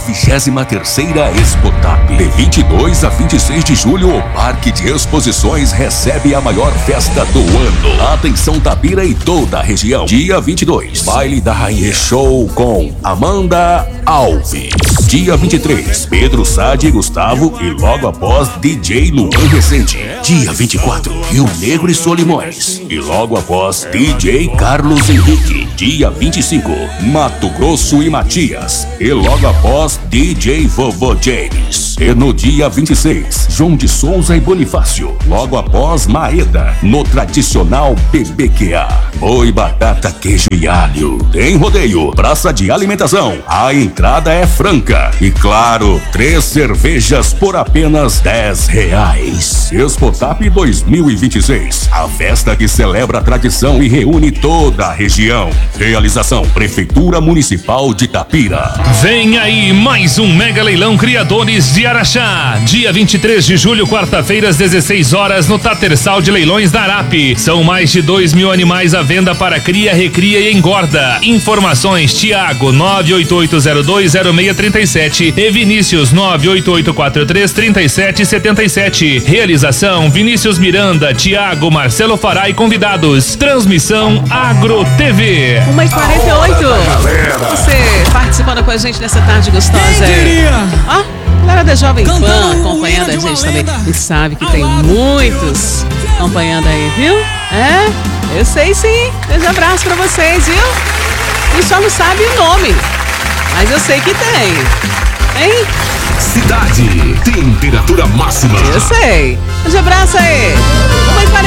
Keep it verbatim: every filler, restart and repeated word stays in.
vigésima terceira Expotap. De vinte e dois a vinte e seis de julho, o Parque de Exposições recebe a maior festa do ano. Atenção Tapira e toda a região. Dia vinte e dois, baile da Rainha Show com Amanda Alves. Dia vinte e três, Pedro Sade e Gustavo e logo após D J Luan Recente. Dia vinte e quatro, Rio Negro e Solimões e logo após D J Carlos Henrique. Dia vinte e cinco, Mato Grosso e Matias e logo após D J Vovô James. E no dia vinte e seis, João de Souza e Bonifácio, logo após Maeda, no tradicional B B Q A. Boi, batata, queijo e alho. Tem rodeio, praça de alimentação. A entrada é franca. E claro, três cervejas por apenas dez reais. Expotap dois mil e vinte e seis. A festa que celebra a tradição e reúne toda a região. Realização Prefeitura Municipal de Tapira. Vem aí mais um mega leilão Criadores de Araxá. Dia vinte e três de julho, quarta-feira, às dezesseis horas, no Tatersal de Leilões da Arape. São mais de dois mil animais à venda para cria, recria e engorda. Informações: Tiago nove oito oito zero dois zero seis três sete e Vinícius nove oito oito quatro três três sete sete sete. Realização: Vinícius Miranda, Tiago, Marcelo Fará e convidados. Transmissão Agro T V. uma e quarenta e oito. Você participando com a gente nessa tarde gostosa. Ó, galera da Jovem Pan acompanhando a gente também. E sabe que tem muitos acompanhando aí, viu? É, eu sei sim. Beijo, abraço pra vocês, viu? E só não sabe o nome, mas eu sei que tem. Hein? Cidade, temperatura máxima. Eu sei. Beijo, abraço aí. uma e quarenta e oito.